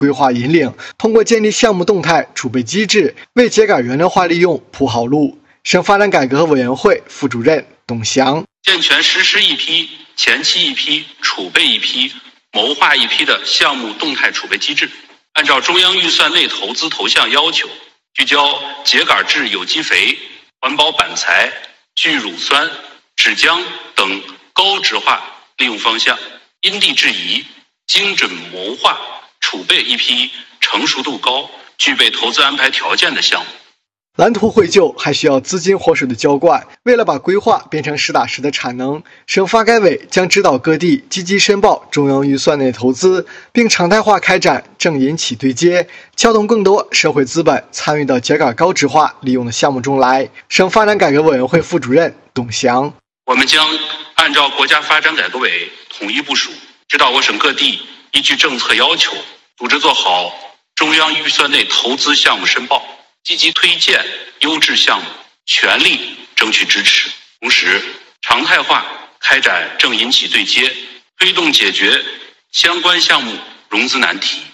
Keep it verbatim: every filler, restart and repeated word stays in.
规划引领，通过建立项目动态储备机制，为秸秆原料化利用铺好路。省发展改革委员会副主任董翔： 健全实施一批、前期一批、储备一批、谋划一批的项目动态储备机制，按照中央预算内投资投向要求，聚焦秸秆质有机肥、环保板材、聚乳酸、纸浆等高质化利用方向，因地制宜，精准谋划储备一批成熟度高、具备投资安排条件的项目。 蓝图绘就还需要资金活水的浇灌，为了把规划变成实打实的产能，省发改委将指导各地积极申报中央预算内投资，并常态化开展正银企对接，撬动更多社会资本参与到秸秆高质化利用的项目中来。省发展改革委员会副主任董翔： 我们将按照国家发展改革委统一部署，指导我省各地依据政策要求，组织做好中央预算内投资项目申报，积极推荐优质项目，全力争取支持。同时，常态化开展正银企对接，推动解决相关项目融资难题。